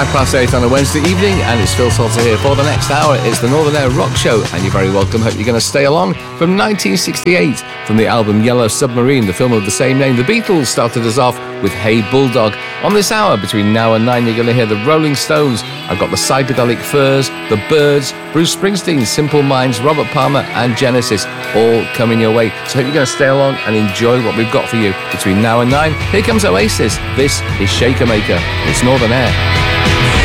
8 on a Wednesday evening, and it's Phil Salter here for the next hour. It's the Northern Air Rock Show, and you're very welcome. Hope you're going to stay along. From 1968, from the album Yellow Submarine, the film of the same name, the Beatles started us off with Hey Bulldog. On this hour, between now and 9, you're going to hear the Rolling Stones. I've got the Psychedelic Furs, the Byrds, Bruce Springsteen, Simple Minds, Robert Palmer, and Genesis, all coming your way. So hope you're going to stay along and enjoy what we've got for you between now and 9. Here comes Oasis. This is Shaker Maker. It's Northern Air.